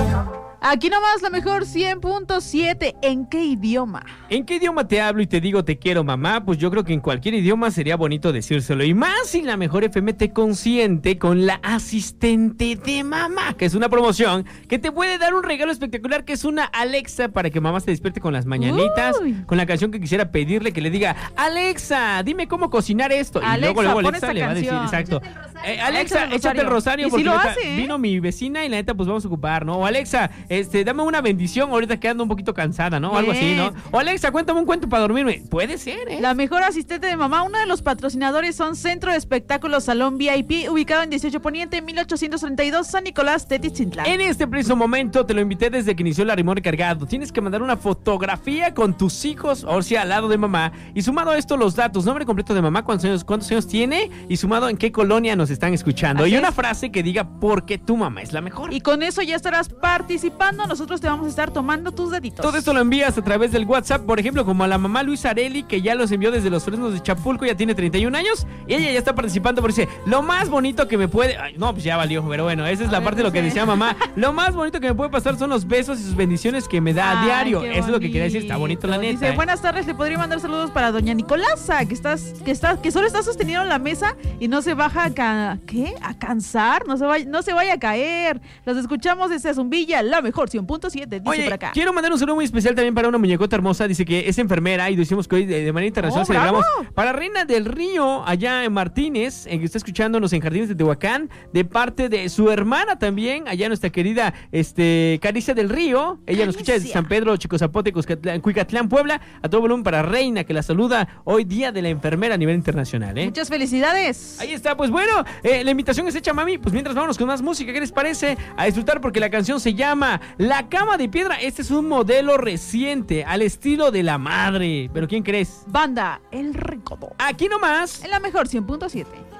Aquí nomás la mejor 100.7. ¿En qué idioma? ¿En qué idioma te hablo y te digo te quiero, mamá? Pues yo creo que en cualquier idioma sería bonito decírselo. Y más si la mejor FM te consiente con la asistente de mamá, que es una promoción que te puede dar un regalo espectacular, que es una Alexa para que mamá se despierte con las mañanitas, con la canción que quisiera pedirle, que le diga: Alexa, dime cómo cocinar esto. Y Alexa, luego pon Alexa esta le va a decir, canción. exacto. Alexa, échate el rosario ¿Y porque si lo neta, hace, eh? vino mi vecina y la neta pues vamos a ocupar, ¿no? O Alexa, dame una bendición ahorita que ando un poquito cansada, ¿no? O algo así, ¿no? O Alexa, cuéntame un cuento para dormirme. Puede ser, ¿eh? La mejor asistente de mamá. Uno de los patrocinadores son Centro de Espectáculos Salón VIP, ubicado en 18 Poniente, 1832, San Nicolás, Tetitzintla. En este preciso momento te lo invité desde que inició la Rimón Recargado. Tienes que mandar una fotografía con tus hijos, o sea, al lado de mamá. Y sumado a esto, los datos: nombre completo de mamá, cuántos años tiene, y sumado en qué colonia nos están escuchando. Así y una es. frase que diga por qué tu mamá es la mejor. Y con eso ya estarás participando. Nosotros te vamos a estar tomando tus deditos. Todo esto lo envías a través del WhatsApp, por ejemplo, como a la mamá Luisa Areli, que ya los envió desde los Fresnos de Chapulco, ya tiene 31 años, y ella ya está participando porque dice: lo más bonito que me puede... Ay, no, pues ya valió, pero bueno, esa es la parte de lo que decía mamá. Lo más bonito que me puede pasar son los besos y sus bendiciones que me da a diario. Qué Eso es lo que quería decir, está bonito la neta. Dice: buenas tardes, le podría mandar saludos para doña Nicolasa, que solo está sosteniendo la mesa y no se baja a cansar, no se vaya a caer. Los escuchamos desde Zumbilla, la mejor 100.7, dice Oye, por acá. quiero mandar un saludo muy especial también para una muñecota hermosa. Dice que es enfermera y decimos que hoy de manera internacional celebramos para Reina del Río, allá en Martínez, que está escuchándonos en Jardines de Tehuacán, de parte de su hermana también, allá nuestra querida Caricia del Río. Ella nos escucha desde San Pedro, Chicozapote, Cuicatlán, Puebla, a todo volumen para Reina, que la saluda hoy día de la enfermera a nivel internacional, ¿eh? Muchas felicidades. Ahí está, pues bueno, la invitación es hecha, mami. Pues mientras vámonos con más música, ¿qué les parece? A disfrutar, porque la canción se llama La Cama de Piedra. Este es un modelo reciente, al estilo de La Madre. ¿Pero quién crees? Banda El Recodo. Aquí nomás. En la mejor 100.7.